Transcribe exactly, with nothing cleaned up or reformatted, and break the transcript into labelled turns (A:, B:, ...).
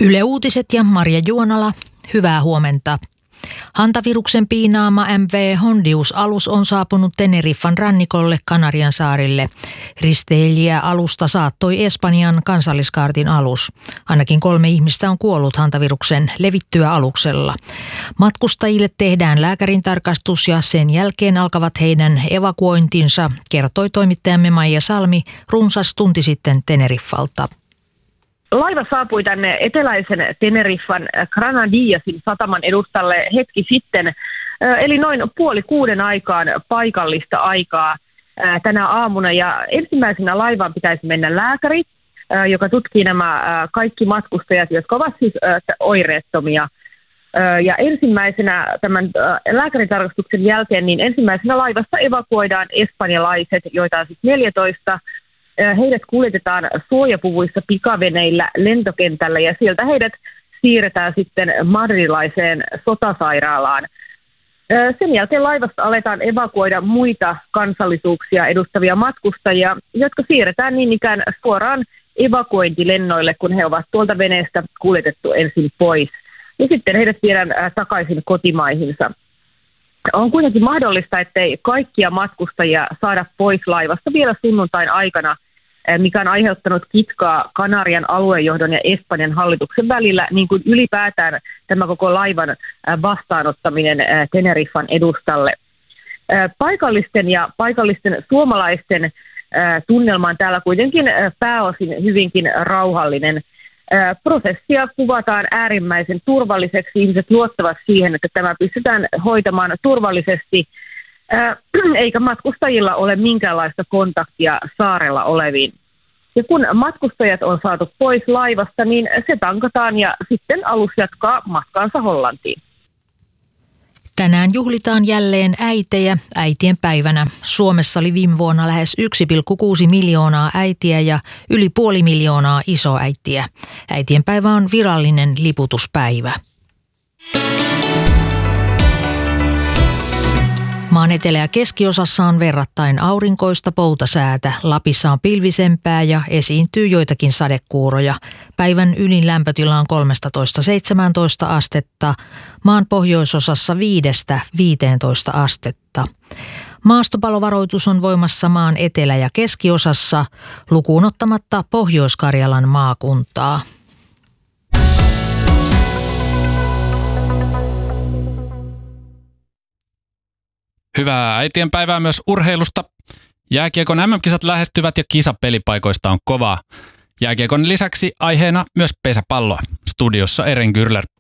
A: Yle Uutiset ja Marja Juonala, hyvää huomenta. Hantaviruksen piinaama M V Hondius-alus on saapunut Teneriffan rannikolle Kanarian saarille. Risteilijä-alusta saattoi Espanjan kansalliskaartin alus. Ainakin kolme ihmistä on kuollut hantaviruksen levittyä aluksella. Matkustajille tehdään lääkärintarkastus ja sen jälkeen alkavat heidän evakuointinsa, kertoi toimittajamme Maija Salmi runsas tunti sitten Teneriffalta.
B: Laiva saapui tänne eteläisen Teneriffan Granadillasin sataman edustalle hetki sitten, eli noin puoli kuuden aikaan paikallista aikaa tänä aamuna. Ja ensimmäisenä laivaan pitäisi mennä lääkäri, joka tutkii nämä kaikki matkustajat, jotka ovat siis oireettomia. Ja ensimmäisenä tämän lääkäritarkastuksen jälkeen, niin ensimmäisenä laivassa evakuoidaan espanjalaiset, joita on siis neljätoista. Heidät kuljetetaan suojapuvuissa pikaveneillä lentokentällä ja sieltä heidät siirretään sitten madridilaiseen sotasairaalaan. Sen jälkeen laivasta aletaan evakuoida muita kansallisuuksia edustavia matkustajia, jotka siirretään niin ikään suoraan evakuointilennoille, kun he ovat tuolta veneestä kuljetettu ensin pois. Ja sitten heidät viedään takaisin kotimaihinsa. On kuitenkin mahdollista, ettei kaikkia matkustajia saada pois laivasta vielä sunnuntain aikana, mikä on aiheuttanut kitkaa Kanarian aluejohdon ja Espanjan hallituksen välillä, niin kuin ylipäätään tämä koko laivan vastaanottaminen Teneriffan edustalle. Paikallisten ja paikallisten suomalaisten tunnelma on täällä kuitenkin pääosin hyvinkin rauhallinen. Prosessia kuvataan äärimmäisen turvalliseksi. Ihmiset luottavat siihen, että tämä pystytään hoitamaan turvallisesti, eikä matkustajilla ole minkäänlaista kontaktia saarella oleviin. Ja kun matkustajat on saatu pois laivasta, niin se tankataan ja sitten alus jatkaa matkaansa Hollantiin.
A: Tänään juhlitaan jälleen äitejä äitien päivänä. Suomessa oli viime vuonna lähes yksi pilkku kuusi miljoonaa äitiä ja yli puoli miljoonaa isoäitiä. Äitien päivä on virallinen liputuspäivä. Maan etelä- ja keskiosassa on verrattain aurinkoista poutasäätä. Lapissa on pilvisempää ja esiintyy joitakin sadekuuroja. Päivän ylin lämpötila on kolmetoista seitsemäntoista astetta, maan pohjoisosassa viidestä viiteentoista astetta. Maastopalovaroitus on voimassa maan etelä- ja keskiosassa, lukuun ottamatta Pohjois-Karjalan maakuntaa.
C: Hyvää äitienpäivää myös urheilusta. Jääkiekon M M-kisat lähestyvät ja kisa pelipaikoista on kovaa. Jääkiekon lisäksi aiheena myös pesäpallo. Studiossa Eren Gürler.